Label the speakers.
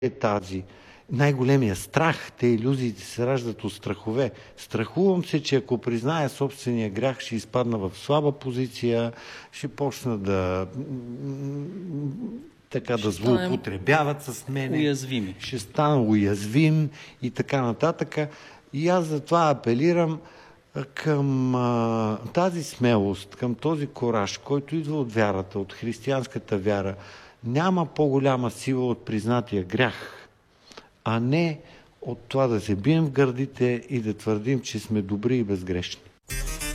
Speaker 1: е тази най-големия страх. Те илюзиите се раждат от страхове. Страхувам се, че ако призная собствения грях, ще изпадна в слаба позиция, ще почна да злоупотребяват с мене.
Speaker 2: Уязвими.
Speaker 1: Ще стана уязвим и така нататък. И аз затова апелирам към тази смелост, към този кораж, който идва от вярата, от християнската вяра. Няма по-голяма сила от признатия грях, а не от това да се бием в гърдите и да твърдим, че сме добри и безгрешни.